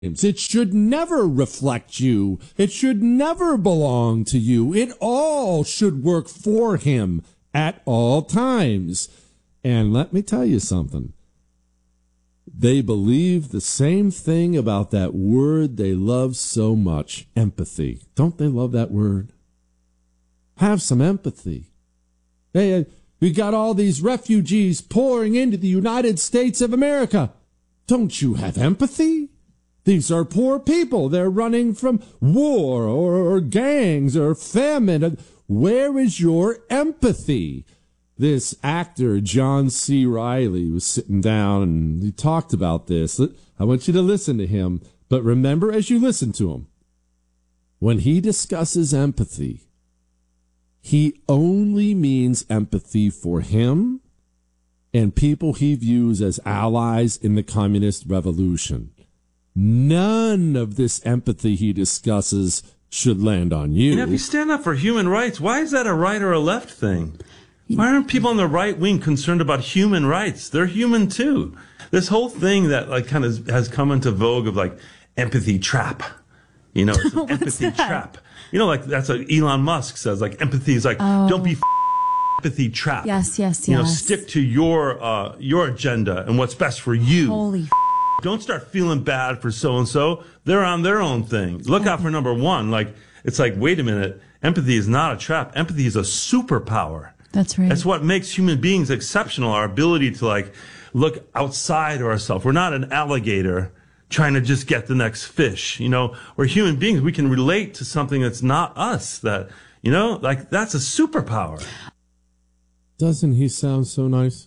It should never reflect you. It should never belong to you. It all should work for him at all times. And let me tell you something. They believe the same thing about that word they love so much, empathy. Don't they love that word? Have some empathy. Hey, we got all these refugees pouring into the United States of America. Don't you have empathy? These are poor people. They're running from war or gangs or famine. Where is your empathy? This actor, John C. Reilly, was sitting down and he talked about this. I want you to listen to him, but remember as you listen to him, when he discusses empathy, he only means empathy for him and people he views as allies in the communist revolution. None of this empathy he discusses should land on you. Yeah, if you stand up for human rights, why is that a right or a left thing? Why aren't people on the right wing concerned about human rights? They're human too. This whole thing that kind of has come into vogue of empathy trap. It's an empathy trap. That's what Elon Musk says. Empathy is don't be empathy trap. Yes. Stick to your agenda and what's best for you. Holy Don't start feeling bad for so-and-so. They're on their own thing. Look out for number one. Wait a minute. Empathy is not a trap. Empathy is a superpower. That's right. That's what makes human beings exceptional, our ability to look outside of ourselves. We're not an alligator trying to just get the next fish. We're human beings. We can relate to something that's not us. That's a superpower. Doesn't he sound so nice?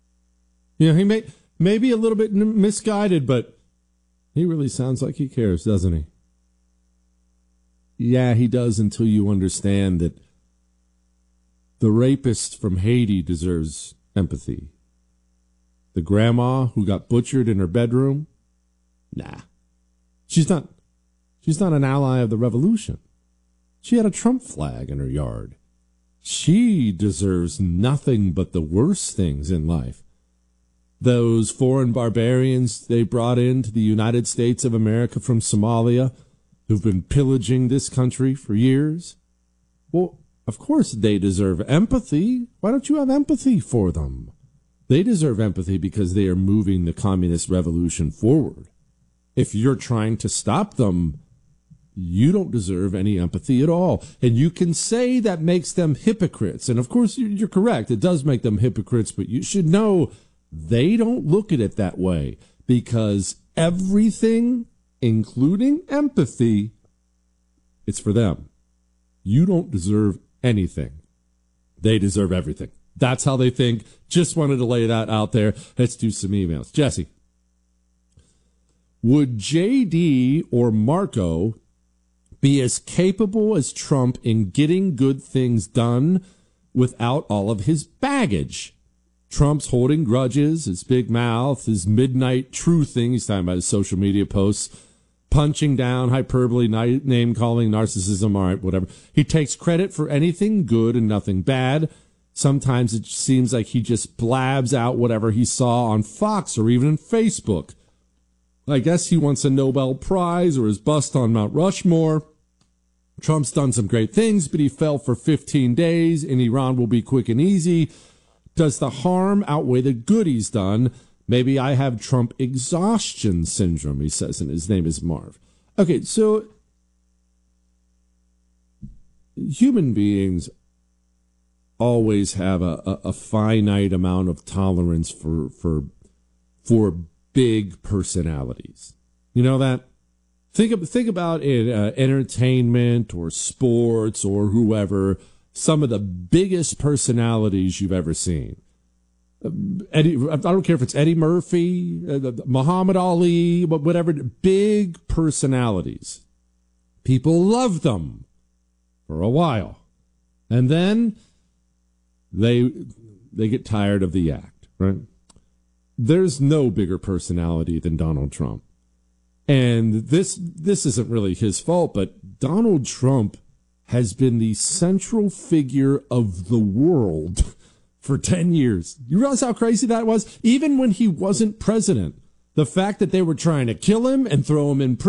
He may be a little bit misguided, but he really sounds like he cares, doesn't he? Yeah, he does, until you understand that the rapist from Haiti deserves empathy. The grandma who got butchered in her bedroom? Nah. She's not an ally of the revolution. She had a Trump flag in her yard. She deserves nothing but the worst things in life. Those foreign barbarians they brought into the United States of America from Somalia, who've been pillaging this country for years, well, of course they deserve empathy. Why don't you have empathy for them? They deserve empathy because they are moving the communist revolution forward. If you're trying to stop them, you don't deserve any empathy at all. And you can say that makes them hypocrites. And of course, you're correct. It does make them hypocrites, but you should know they don't look at it that way, because everything, including empathy, it's for them. You don't deserve anything. They deserve everything. That's how they think. Just wanted to lay that out there. Let's do some emails. Jesse, would JD or Marco be as capable as Trump in getting good things done without all of his baggage? Trump's holding grudges, his big mouth, his midnight truthing. He's talking about his social media posts, punching down, hyperbole, name-calling, narcissism, all right, whatever. He takes credit for anything good and nothing bad. Sometimes it seems like he just blabs out whatever he saw on Fox or even on Facebook. I guess he wants a Nobel Prize or his bust on Mount Rushmore. Trump's done some great things, but he fell for 15 days, and Iran will be quick and easy. Does the harm outweigh the good he's done? Maybe I have Trump exhaustion syndrome, he says, and his name is Marv. Okay, so human beings always have a finite amount of tolerance for big personalities. You know that? Think about in entertainment or sports or whoever, some of the biggest personalities you've ever seen. I don't care if it's Eddie Murphy, Muhammad Ali, whatever, big personalities. People love them for a while. And then they get tired of the act, right? There's no bigger personality than Donald Trump. And this isn't really his fault, but Donald Trump has been the central figure of the world for 10 years. You realize how crazy that was? Even when he wasn't president, The fact that they were trying to kill him and throw him in prison